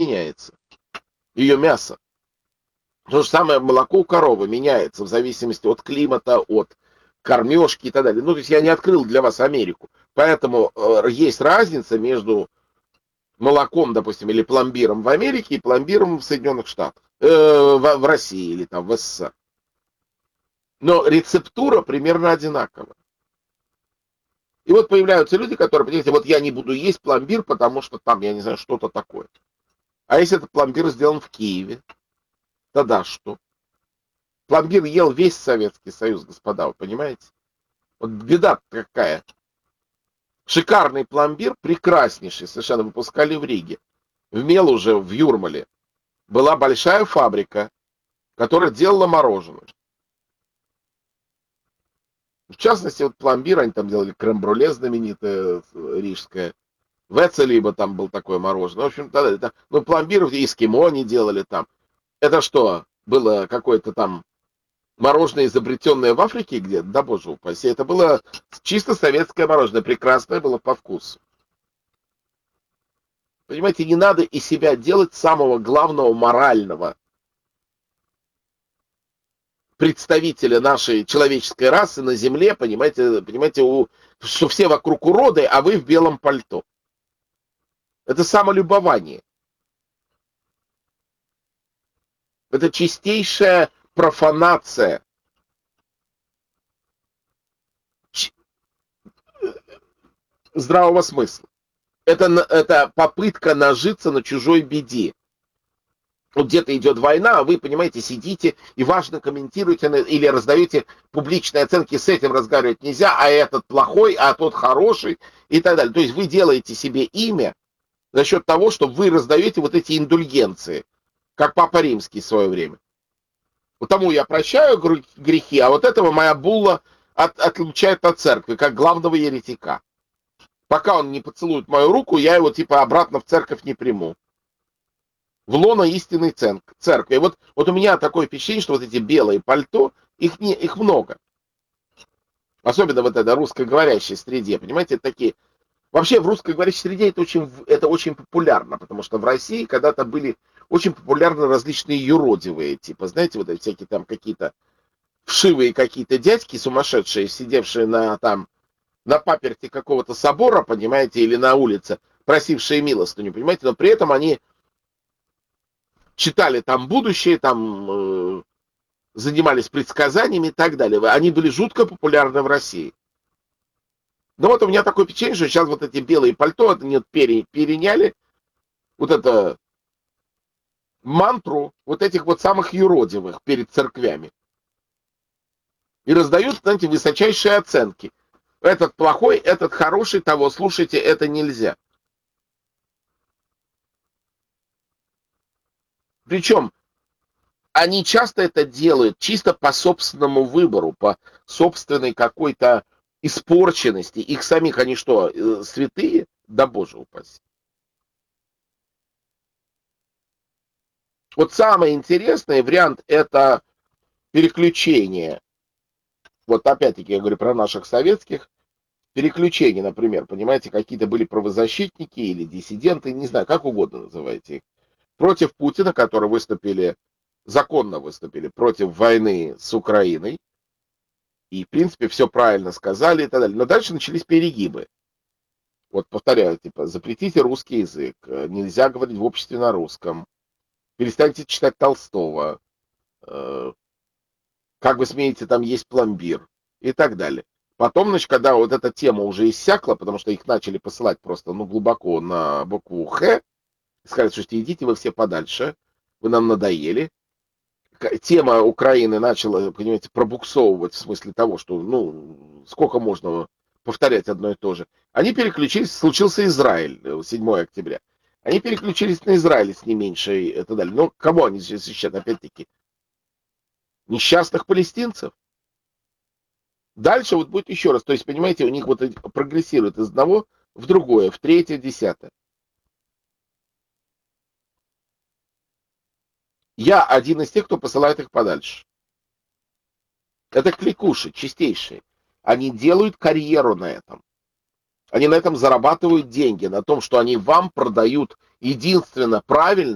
меняется. Ее мясо. То же самое молоко у коровы меняется в зависимости от климата, от кормежки и так далее. Ну, то есть я не открыл для вас Америку. Поэтому есть разница между молоком, допустим, или пломбиром в Америке и пломбиром в Соединенных Штатах. В России или там в СССР. Но рецептура примерно одинаковая. И вот появляются люди, которые, понимаете, вот я не буду есть пломбир, потому что там, я не знаю, что-то такое. А если этот пломбир сделан в Киеве, тогда что? Пломбир ел весь Советский Союз, господа, вы понимаете? Вот беда какая. Шикарный пломбир, прекраснейший, совершенно выпускали в Риге. В Мелуже, в Юрмале, была большая фабрика, которая делала мороженое. В частности, вот пломбир, они там делали крем-брюле знаменитое, рижское. В Эцелибо там был такое мороженое. В общем, тогда, ну, пломбир в эскимо они делали там. Это что, было какое-то там мороженое, изобретенное в Африке где-то? Да боже упаси. Это было чисто советское мороженое. Прекрасное было по вкусу. Понимаете, не надо из себя делать самого главного морального представителя нашей человеческой расы на земле, понимаете, что все вокруг уроды, а вы в белом пальто. Это самолюбование. Это чистейшая профанация здравого смысла. Это попытка нажиться на чужой беде. Вот где-то идет война, а вы, понимаете, сидите и важно комментируете или раздаете публичные оценки, с этим разговаривать нельзя, а этот плохой, а тот хороший и так далее. То есть вы делаете себе имя за счет того, что вы раздаете вот эти индульгенции, как Папа Римский в свое время. Вот тому я прощаю грехи, а вот этого моя булла отлучает от церкви, как главного еретика. Пока он не поцелует мою руку, я его типа обратно в церковь не приму. В лоно истинной церкви. И вот у меня такое впечатление, что вот эти белые пальто, их много. Особенно вот этой русскоговорящей среде, понимаете, это такие... Вообще в русскоговорящей среде это очень популярно, потому что в России когда-то были очень популярны различные юродивые, типа, знаете, вот эти всякие там какие-то вшивые какие-то дядьки сумасшедшие, сидевшие на паперти какого-то собора, понимаете, или на улице, просившие милостыню, понимаете, но при этом они читали там будущее, там занимались предсказаниями и так далее. Они были жутко популярны в России. Но вот у меня такое впечатление, что сейчас вот эти белые пальто, они переняли вот это мантру вот этих вот самых юродивых перед церквями. И раздают, знаете, высочайшие оценки. Этот плохой, этот хороший, того слушайте, это нельзя. Причем они часто это делают чисто по собственному выбору, по собственной какой-то испорченности. Их самих они что, святые? Да боже упаси. Вот самый интересный вариант это переключение. Вот опять-таки я говорю про наших советских. Переключение, например, понимаете, какие-то были правозащитники или диссиденты, не знаю, как угодно называйте их, против Путина, которые законно выступили против войны с Украиной. И, в принципе, все правильно сказали и так далее. Но дальше начались перегибы. Вот повторяю, типа, запретите русский язык, нельзя говорить в обществе на русском, перестаньте читать Толстого, как вы смеете там есть пломбир и так далее. Потом, значит, когда вот эта тема уже иссякла, потому что их начали посылать просто, ну, глубоко на букву Х, сказали, что идите вы все подальше, вы нам надоели. Тема Украины начала, понимаете, пробуксовывать в смысле того, что, ну, сколько можно повторять одно и то же. Они переключились, случился Израиль, 7 октября. Они переключились на Израиль с не меньшей и так далее. Но кого они защищают, опять-таки? Несчастных палестинцев. Дальше вот будет еще раз. То есть, понимаете, у них вот прогрессирует из одного в другое, в третье, в десятое. Я один из тех, кто посылает их подальше. Это кликуши чистейшие. Они делают карьеру на этом. Они на этом зарабатывают деньги, на том, что они вам продают единственно правильно